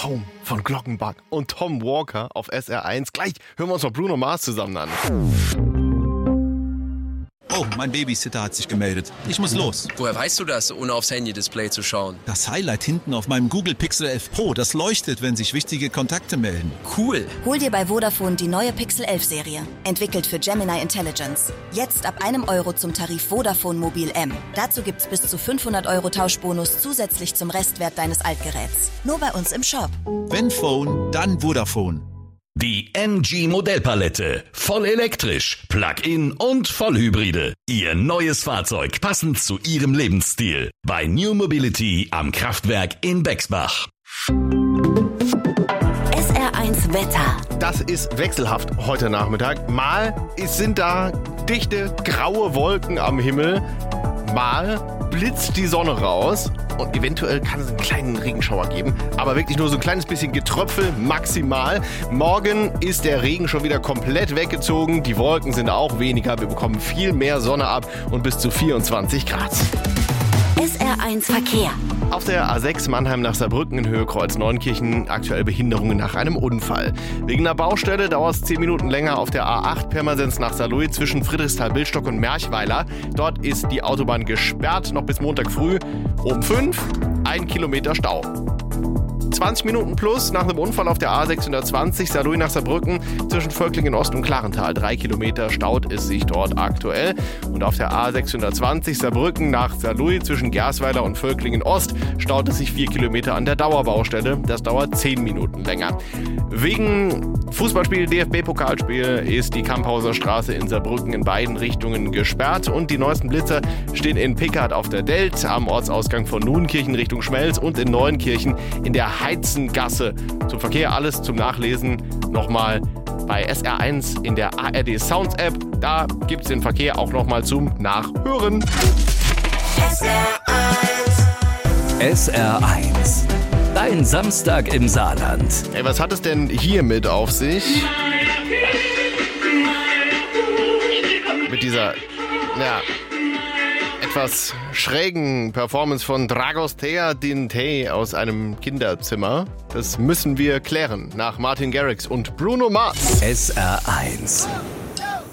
Home von Glockenbach und Tom Walker auf SR1. Gleich hören wir uns noch Bruno Mars zusammen an. Oh, mein Babysitter hat sich gemeldet. Ich muss los. Woher weißt du das, ohne aufs Handy-Display zu schauen? Das Highlight hinten auf meinem Google Pixel 11 Pro, das leuchtet, wenn sich wichtige Kontakte melden. Cool. Hol dir bei Vodafone die neue Pixel 11 Serie. Entwickelt für Gemini Intelligence. Jetzt ab €1 zum Tarif Vodafone Mobil M. Dazu gibt's bis zu 500 € Tauschbonus zusätzlich zum Restwert deines Altgeräts. Nur bei uns im Shop. Wenn Phone, dann Vodafone. Die MG Modellpalette. Voll elektrisch, Plug-in und Vollhybride. Ihr neues Fahrzeug passend zu Ihrem Lebensstil. Bei New Mobility am Kraftwerk in Bexbach. SR1 Wetter. Das ist wechselhaft heute Nachmittag. Mal sind da dichte, graue Wolken am Himmel. Mal blitzt die Sonne raus. Und eventuell kann es einen kleinen Regenschauer geben. Aber wirklich nur so ein kleines bisschen Getröpfel maximal. Morgen ist der Regen schon wieder komplett weggezogen. Die Wolken sind auch weniger. Wir bekommen viel mehr Sonne ab und bis zu 24 Grad. SR1 Verkehr. Auf der A6 Mannheim nach Saarbrücken in Höhe Kreuz Neunkirchen aktuell Behinderungen nach einem Unfall. Wegen einer Baustelle dauert es 10 Minuten länger auf der A8 Pirmasens nach Saarlouis zwischen Friedrichsthal-Billstock und Merchweiler. Dort ist die Autobahn gesperrt, noch bis Montag früh. Um 5, 1 Kilometer Stau. 20 Minuten plus nach einem Unfall auf der A620 Saarlouis nach Saarbrücken zwischen Völklingen Ost und Klarental. 3 Kilometer staut es sich dort aktuell. Und auf der A620 Saarbrücken nach Saarlouis zwischen Gersweiler und Völklingen Ost staut es sich 4 Kilometer an der Dauerbaustelle. Das dauert 10 Minuten länger. Wegen Fußballspiel, DFB-Pokalspiel ist die Kamphauser Straße in Saarbrücken in beiden Richtungen gesperrt. Und die neuesten Blitzer stehen in Pickard auf der Delt, am Ortsausgang von Nuenkirchen Richtung Schmelz und in Neuenkirchen in der Heizengasse. Zum Verkehr alles zum Nachlesen nochmal bei SR1 in der ARD Sounds App. Da gibt es den Verkehr auch nochmal zum Nachhören. SR1. Dein Samstag im Saarland. Ey, was hat es denn hier mit auf sich? Mit dieser, etwas schrägen Performance von Dragostea Dintei aus einem Kinderzimmer. Das müssen wir klären nach Martin Garrix und Bruno Mars. SR1.